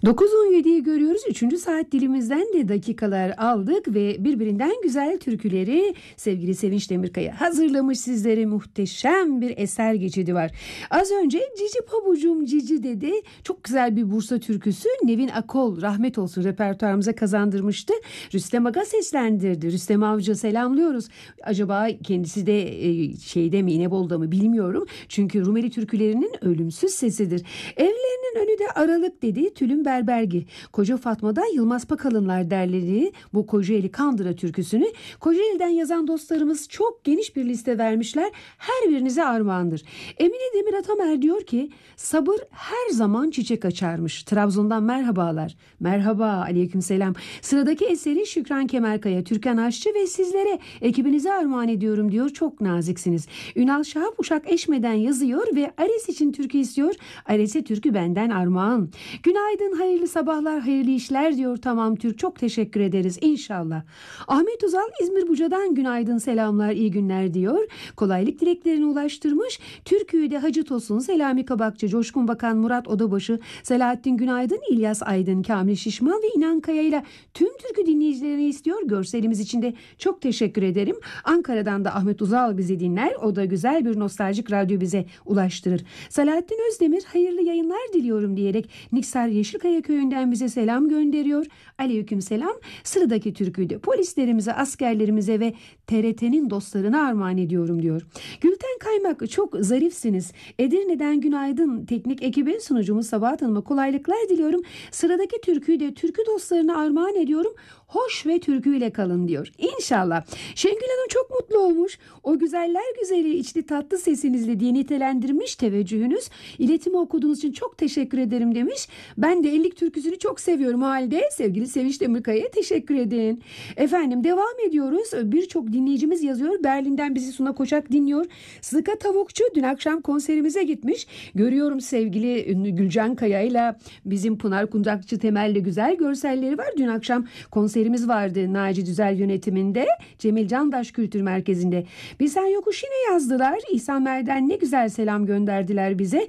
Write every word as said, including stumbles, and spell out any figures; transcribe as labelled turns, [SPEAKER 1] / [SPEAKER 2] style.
[SPEAKER 1] dokuz on yediyi görüyoruz. Üçüncü saat dilimizden de dakikalar aldık ve birbirinden güzel türküleri sevgili Sevinç Demirkaya hazırlamış sizlere. Muhteşem bir eser geçidi var. Az önce Cici Pabucum Cici dedi. Çok güzel bir Bursa türküsü. Nevin Akol rahmet olsun repertuarımıza kazandırmıştı. Rüstem Aga seslendirdi. Rüstem Avcı selamlıyoruz. Acaba kendisi de e, şeyde mi İnebolu'da mı bilmiyorum. Çünkü Rumeli türkülerinin ölümsüz sesidir. Evlerinin önü de aralık dedi. Tülün Berbergi. Koca Fatma'da Yılmaz Pakalınlar derlediği bu Kocaeli Kandıra türküsünü Kocaeli'den yazan dostlarımız çok geniş bir liste vermişler. Her birinize armağandır. Emine Demir Atamer diyor ki sabır her zaman çiçek açarmış. Trabzon'dan merhabalar. Merhaba, aleykümselam. Sıradaki eseri Şükran Kemerkaya, Türkan Aşçı ve sizlere ekibinize armağan ediyorum diyor. Çok naziksiniz. Ünal Şahap Uşak Eşme'den yazıyor ve Ares için türkü istiyor. Ares'e türkü benden armağan. Günaydın, hayırlı sabahlar, hayırlı işler diyor. Tamam Türk, çok teşekkür ederiz inşallah. Ahmet Uzal İzmir Buca'dan günaydın, selamlar, iyi günler diyor. Kolaylık dileklerini ulaştırmış. Türküyü de Hacı Tosun, Selami Kabakçı, Coşkun Bakan, Murat Odabaşı, Selahattin Günaydın, İlyas Aydın, Kamil Şişman ve İnan Kaya ile tüm türkü dinleyicilerini istiyor. Görselimiz için de çok teşekkür ederim. Ankara'dan da Ahmet Uzal bizi dinler. O da güzel bir nostaljik radyo bize ulaştırır. Selahattin Özdemir hayırlı yayınlar diliyorum diyerek Niksar Yeşilkaya köyünden bize selam gönderiyor. Aleyküm selam. Sıradaki türküyü de polislerimize, askerlerimize ve T R T'nin dostlarına armağan ediyorum diyor. Gülten Kaymak, çok zarifsiniz. Edirne'den günaydın. Teknik ekibi, sunucumuz Sabahat Hanım'a kolaylıklar diliyorum. Sıradaki türküyü de türkü dostlarına armağan ediyorum. Hoş ve türküyle kalın diyor. İnşallah. Şengül Hanım çok mutlu olmuş. O güzeller güzeli içli tatlı sesinizle diye nitelendirmiş teveccühünüz. İletimi okuduğunuz için çok teşekkür ederim demiş. Ben de ellik türküsünü çok seviyorum o halde. Sevgili Sevinç Demirkaya'ya teşekkür edin. Efendim devam ediyoruz. Birçok dinleyicimiz yazıyor. Berlin'den bizi Suna Koçak dinliyor. Sıka Tavukçu dün akşam konserimize gitmiş. Görüyorum sevgili ünlü Gülcan Kaya ile bizim Pınar Kundakçı temelli güzel görselleri var. Dün akşam konserimiz vardı Naci Düzel yönetiminde. Cemil Candaş Kültür Merkezi'nde. Bilsen Yokuş yine yazdılar. İhsan Mer'den ne güzel selam gönderdiler bize.